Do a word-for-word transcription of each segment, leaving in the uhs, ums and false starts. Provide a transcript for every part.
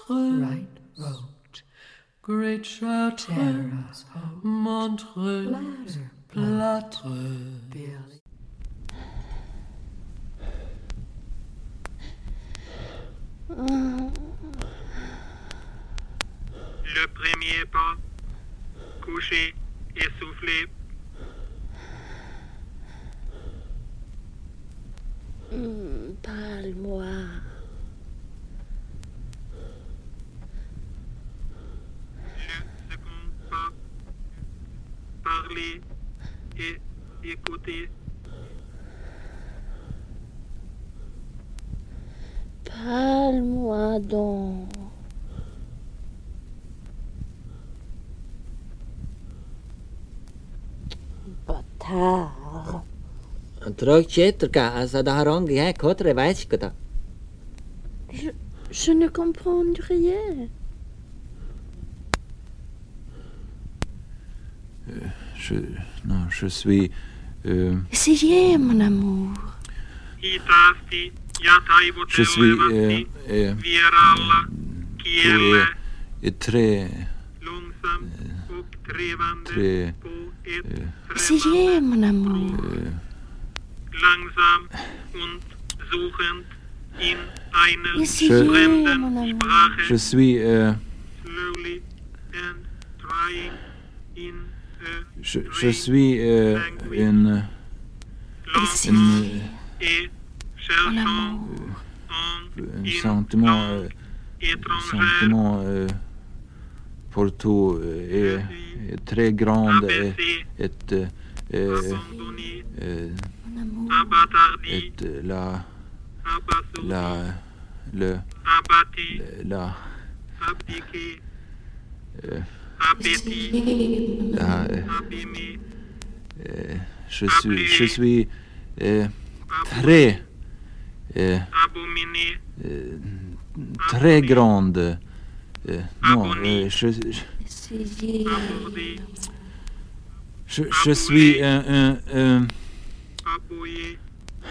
Chartres, right road, Great Chartres, Montreux, Plâtre, Le premier pas, couché, essoufflé. Mmh, parle-moi. Le second pas, parler et écouter. Parle-moi donc. Bâtard. Trog tjetrka, sa da harangi he kotre veiskata. Je, je ne comprends rien. Euh, je, non, je suis... Euh, Essayez, mon amour. je suis... Euh, euh, tu es, est très... Euh, très... Euh, Essayez, mon amour. euh, Langsam und suchend in einer Essayez, fremden mon amour. Sprache. je suis... Euh, Slowly and trying in a je, je suis euh, une... Essayez, une et mon cherchant amour. en un in sentiment... Euh, langue étrangère. sentiment euh, pour tout euh, est, est très grand et, et, euh, Abandonné, euh, Mon amour. abattardi, et la abasourdi, la le abattu, la abdiqué, euh, appétit, la euh, abîmé, euh, je suis je suis euh, très euh, abominé, euh, très grande euh, non euh, je, je Essayez. abordé, Je, je suis un, un, un aboyé,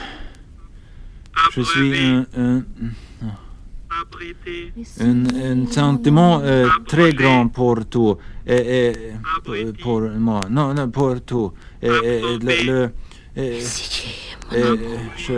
je suis un, un, abrité, un, un sentiment euh, très grand pour tout et, et pour, pour moi non non pour tout et, et, et le, le et, Essayez, mon et, amour. je